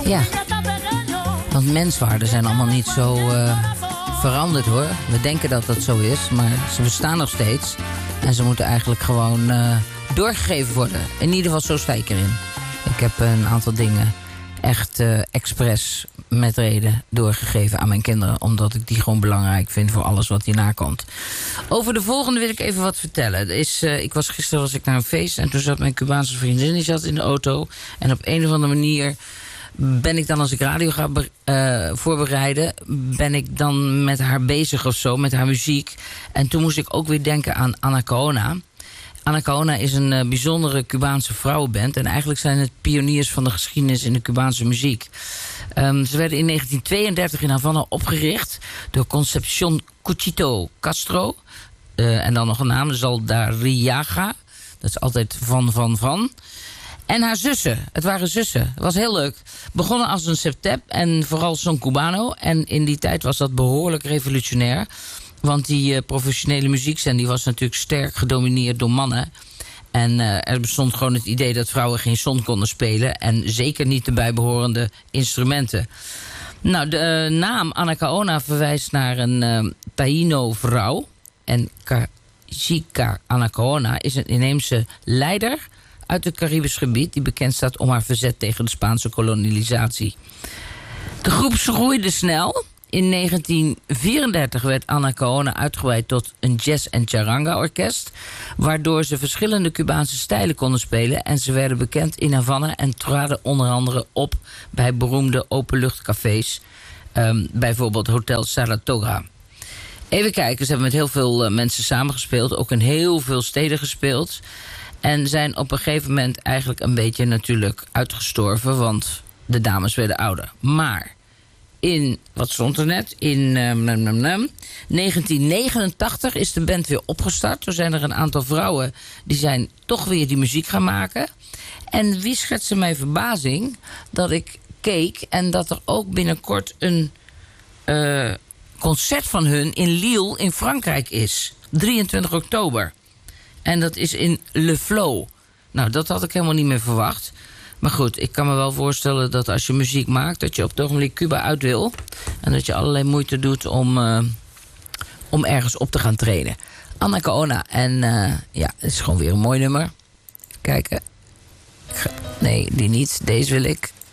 Ja, want menswaarden zijn allemaal niet zo veranderd hoor. We denken dat dat zo is, maar ze bestaan nog steeds. En ze moeten eigenlijk gewoon doorgegeven worden. In ieder geval, zo sta ik erin. Ik heb een aantal dingen echt expres met reden doorgegeven aan mijn kinderen. Omdat ik die gewoon belangrijk vind voor alles wat hierna komt. Over de volgende wil ik even wat vertellen. Gisteren was ik naar een feest en toen zat mijn Cubaanse vriendin, die zat in de auto. En op een of andere manier ben ik dan, als ik radio ga voorbereiden, ben ik dan met haar bezig of zo, met haar muziek. En toen moest ik ook weer denken aan Anacaona. Anacaona is een bijzondere Cubaanse vrouwenband. En eigenlijk zijn het pioniers van de geschiedenis in de Cubaanse muziek. Ze werden in 1932 in Havana opgericht door Concepción Cuchito Castro. En dan nog een naam, Zaldariaga. Dat is altijd van. En haar zussen. Het waren zussen. Het was heel leuk. Begonnen als een septet en vooral son cubano. En in die tijd was dat behoorlijk revolutionair. Want die professionele muziekzender die was natuurlijk sterk gedomineerd door mannen. En er bestond gewoon het idee dat vrouwen geen son konden spelen. En zeker niet de bijbehorende instrumenten. Nou, de naam Anacaona verwijst naar een Taíno-vrouw. En Kajika Anacaona is een inheemse leider uit het Caribisch gebied die bekend staat om haar verzet tegen de Spaanse kolonisatie. De groep groeide snel. In 1934 werd Anacaona uitgebreid tot een jazz- en charanga-orkest, waardoor ze verschillende Cubaanse stijlen konden spelen en ze werden bekend in Havana en traden onder andere op bij beroemde openluchtcafés, bijvoorbeeld Hotel Saratoga. Even kijken, ze hebben met heel veel mensen samengespeeld, ook in heel veel steden gespeeld. En zijn op een gegeven moment eigenlijk een beetje natuurlijk uitgestorven, want de dames werden ouder. Maar wat stond er net? In 1989 is de band weer opgestart. Toen zijn er een aantal vrouwen die zijn toch weer die muziek gaan maken. En wie schetste mijn verbazing dat ik keek en dat er ook binnenkort een concert van hun in Lille in Frankrijk is. 23 oktober. En dat is in Le Flow. Nou, dat had ik helemaal niet meer verwacht. Maar goed, ik kan me wel voorstellen dat als je muziek maakt, dat je op het ogenblik Cuba uit wil. En dat je allerlei moeite doet om ergens op te gaan treden. Anacaona. En ja, het is gewoon weer een mooi nummer. Kijken. Nee, die niet. Deze wil ik.